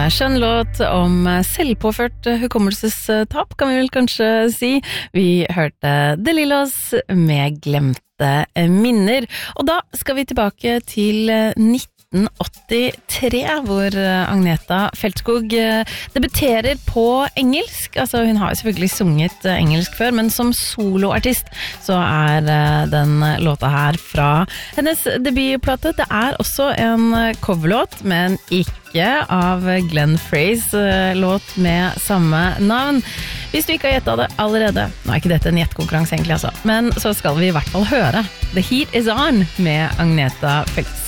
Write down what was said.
skjønn låt om selvpåført hukommelsestap, kan vi vel kanskje si. Vi hørte De Lillos med Glemte minner. Og da skal vi tilbake til 1983, hvor Agneta Feltskog debuterer på engelsk. Altså, hun har jo selvfølgelig sunget engelsk før, men som soloartist så den låta her fra hennes debutplate. Det også en coverlåt, men ikke av Glenn Freys låt med samme navn. Hvis du ikke har gjettet det allerede, nå ikke dette en gjettkonkurranse egentlig altså, men så skal vi i hvert fall høre The Heat Is On med Agneta Feltskog.